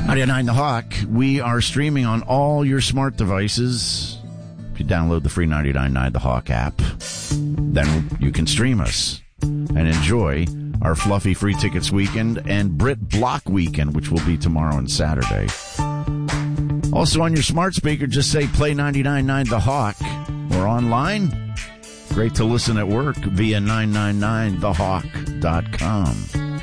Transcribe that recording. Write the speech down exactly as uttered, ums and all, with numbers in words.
ninety-nine The Hawk. We are streaming on all your smart devices. If you download the free ninety-nine point nine The Hawk app, then you can stream us and enjoy our Fluffy Free Tickets weekend and Brit Block weekend, which will be tomorrow and Saturday. Also on your smart speaker, just say play ninety-nine point nine The Hawk. Or online, great to listen at work via nine nine nine the hawk dot com.